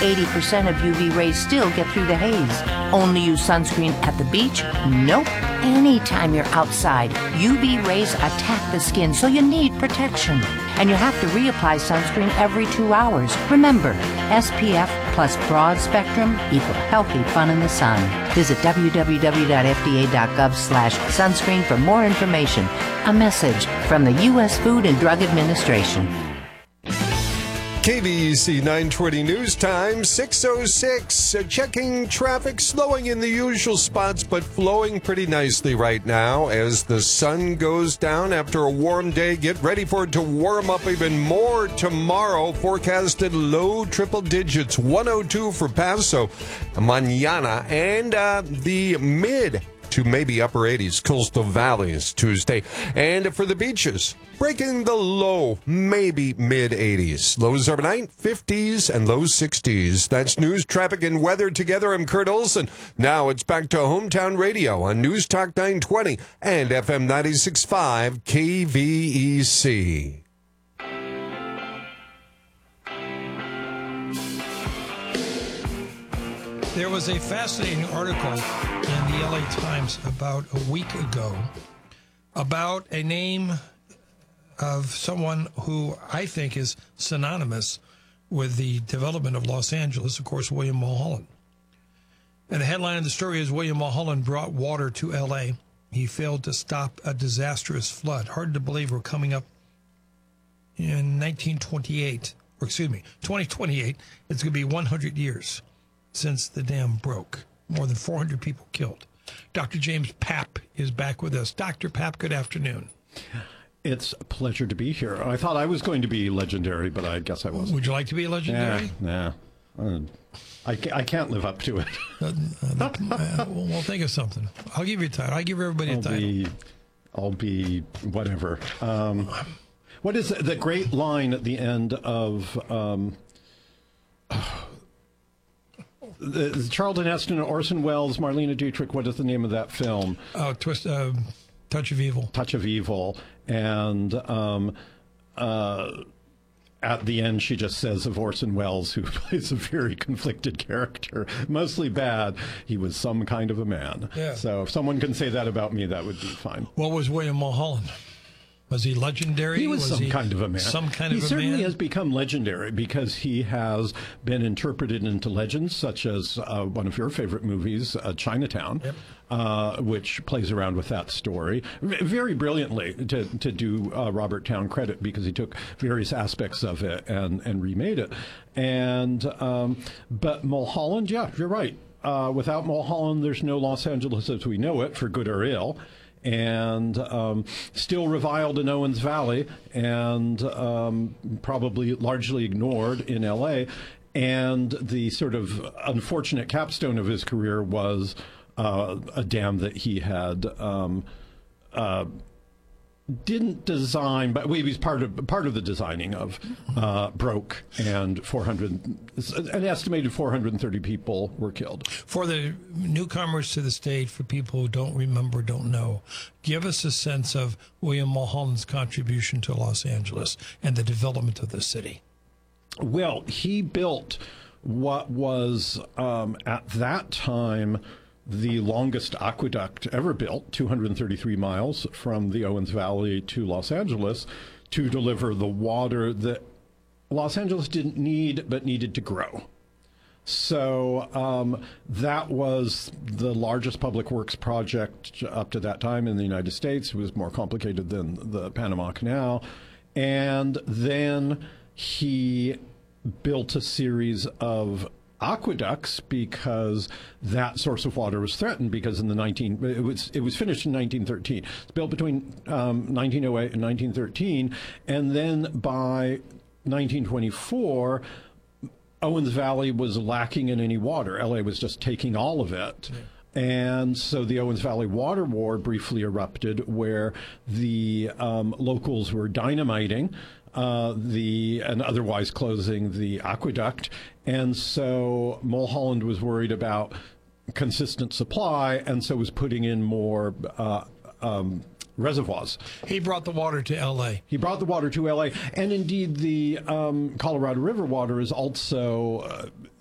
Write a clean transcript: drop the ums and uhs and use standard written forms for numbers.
80% of UV rays still get through the haze. Only use sunscreen at the beach? Nope. Anytime you're outside, UV rays attack the skin, so you need protection. And you have to reapply sunscreen every 2 hours. Remember, SPF plus broad spectrum equal healthy fun in the sun. Visit www.fda.gov/sunscreen for more information. A message from the U.S. Food and Drug Administration. KVEC 920 News Time, 6:06. Checking traffic, slowing in the usual spots, but flowing pretty nicely right now as the sun goes down after a warm day. Get ready for it to warm up even more tomorrow. Forecasted low triple digits, 102 for Paso, mañana, and the mid to maybe upper 80s, coastal valleys Tuesday. And for the beaches, breaking the low, maybe mid-80s. Lows overnight, 50s and low 60s. That's news, traffic, and weather together. I'm Kurt Olson. Now it's back to Hometown Radio on News Talk 920 and FM 96.5 KVEC. There was a fascinating article in the LA Times about a week ago about a name of someone who I think is synonymous with the development of Los Angeles, of course, William Mulholland. And the headline of the story is William Mulholland brought water to LA. He failed to stop a disastrous flood. Hard to believe we're coming up in 2028. It's going to be 100 years since the dam broke. More than 400 people killed. Dr. James Papp is back with us. Dr. Papp, good afternoon. It's a pleasure to be here. I thought I was going to be legendary, but I guess I wasn't. Would you like to be legendary? Nah. I can't live up to it. We'll think of something. I'll give you a title. I'll give everybody a title. I'll be whatever. What is the great line at the end of... the Charlton Heston, Orson Welles, Marlene Dietrich, what is the name of that film? Oh, Touch of Evil. Touch of Evil. And at the end, she just says of Orson Welles, who plays a very conflicted character, mostly bad, he was some kind of a man. Yeah. So if someone can say that about me, that would be fine. What was William Mulholland? Was he legendary? He was some kind of a man. Some kind of a man? He certainly has become legendary because he has been interpreted into legends, such as one of your favorite movies, Chinatown, yep. Which plays around with that story very brilliantly to do Robert Towne credit, because he took various aspects of it and remade it. But Mulholland, yeah, you're right. Without Mulholland, there's no Los Angeles as we know it, for good or ill. And still reviled in Owens Valley, and probably largely ignored in L.A. And the sort of unfortunate capstone of his career was a dam that he had didn't design, but he was part of the designing of, broke, and an estimated 430 people were killed. For the newcomers to the state, for people who don't remember, don't know, give us a sense of William Mulholland's contribution to Los Angeles and the development of the city. Well, he built what was, at that time, the longest aqueduct ever built, 233 miles from the Owens Valley to Los Angeles, to deliver the water that Los Angeles didn't need but needed to grow. So that was the largest public works project up to that time in the United States. It was more complicated than the Panama Canal. And then he built a series of aqueducts because that source of water was threatened, because it was finished in 1913. It's built between 1908 and 1913, and then by 1924 Owens Valley was lacking in any water. LA was just taking all of it. Yeah. And so the Owens Valley Water War briefly erupted, where the locals were dynamiting and otherwise closing the aqueduct. And so Mulholland was worried about consistent supply, and so was putting in more reservoirs. He brought the water to L.A. He brought the water to L.A. And indeed, the Colorado River water is also